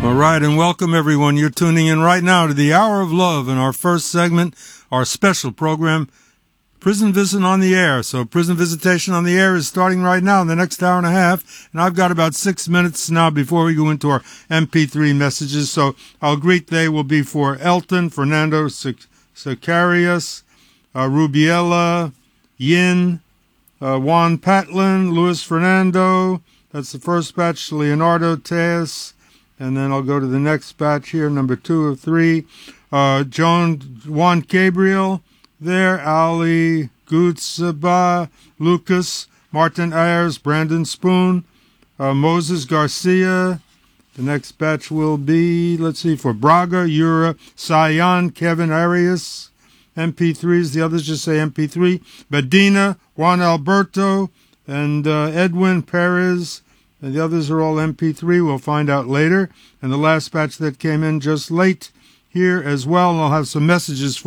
All right, and welcome everyone. You're tuning in right now to the Hour of Love in our first segment, our special program, Prison Visit on the Air. So Prison Visitation on the Air is starting right now in the next hour and a half, and I've got about 6 minutes now before we go into our MP3 messages. So I'll greet they will be for Elton, Fernando Sicarius, Rubiela, Yin, Juan Patlin, Luis Fernando. That's the first batch, Leonardo Teas. And then I'll go to the next batch here, number 2 of 3. Juan Gabriel there, Ali Gutzaba, Lucas, Martin Ayers, Brandon Spoon, Moses Garcia. The next batch will be, let's see, for Braga, Yura, Sayan, Kevin Arias. MP3s, the others just say MP3. Medina, Juan Alberto, and Edwin Perez. And the others are all MP3. We'll find out later. And the last batch that came in just late here as well. And I'll have some messages for